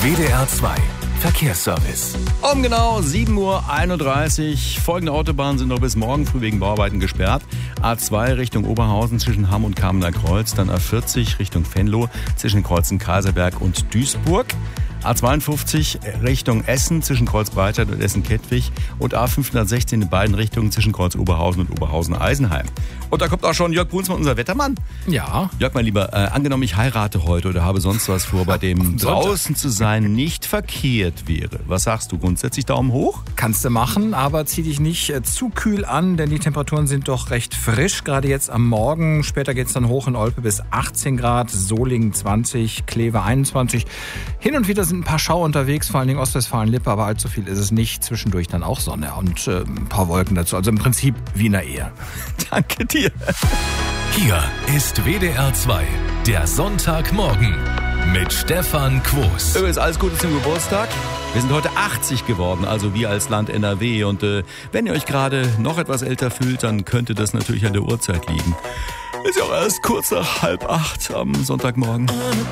WDR 2 Verkehrsservice. Um genau 7:31 Uhr. Folgende Autobahnen sind noch bis morgen früh wegen Bauarbeiten gesperrt. A2 Richtung Oberhausen zwischen Hamm und Kamener Kreuz. Dann A40 Richtung Venlo zwischen Kreuzen Kaiserberg und Duisburg. A52 Richtung Essen zwischen Kreuz-Breitscheid und Essen-Kettwig. Und A516 in beiden Richtungen zwischen Kreuz-Oberhausen und Oberhausen-Eisenheim. Und da kommt auch schon Jörg Brunsmann, unser Wettermann. Ja. Jörg, mein Lieber, angenommen ich heirate heute oder habe sonst was vor, bei dem draußen zu sein nicht verkehrt wäre. Was sagst du grundsätzlich? Daumen hoch? Kannst du machen, aber zieh dich nicht zu kühl an, denn die Temperaturen sind doch recht frisch. Gerade jetzt am Morgen. Später geht es dann hoch in Olpe bis 18 Grad, Solingen 20, Kleve 21. Hin und wieder sind ein paar Schauer unterwegs, vor allen Dingen Ostwestfalen-Lippe, aber allzu viel ist es nicht. Zwischendurch dann auch Sonne und ein paar Wolken dazu. Also im Prinzip wie in der Ehe. Danke dir. Hier ist WDR 2, der Sonntagmorgen mit Stefan Quos. Übrigens, alles Gute zum Geburtstag. Wir sind heute 80 geworden, also wir als Land NRW. Und wenn ihr euch gerade noch etwas älter fühlt, dann könnte das natürlich an der Uhrzeit liegen. Ist ja auch erst kurz nach 7:30 am Sonntagmorgen.